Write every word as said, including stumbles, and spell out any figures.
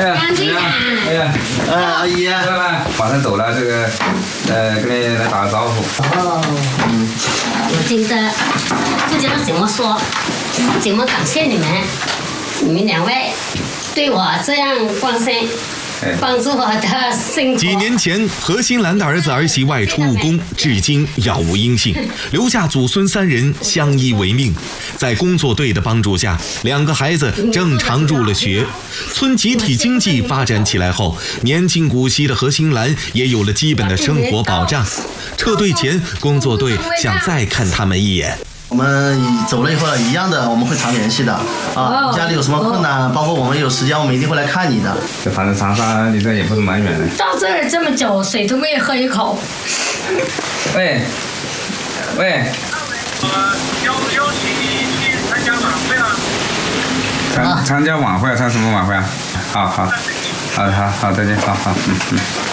干净啊！ 哎呀， 哎，阿姨， 马上走了，这个，呃，跟你来打个招呼。 哦，嗯，我真的不知道怎么说，怎么感谢你们，你们两位对我这样关心。帮助我的生活。 几年前，何新兰的儿子儿媳外出务工，至今杳无音信，留下祖孙三人相依为命。在工作队的帮助下，两个孩子正常入了学。村集体经济发展起来后，年近古稀的何新兰也有了基本的生活保障。撤队前，工作队想再看他们一眼。 我们走了以后一样的，我们会常联系的啊。你家里有什么困难，包括我们有时间，我们一定会来看你的。 这反正长沙离这也不是蛮远的。 到这儿这么久，水都没有喝一口。 喂，喂。 呃，邀邀请你去参加晚会啊。 参参加晚会啊？参什么晚会啊？好好，好好好，再见，好好，嗯嗯。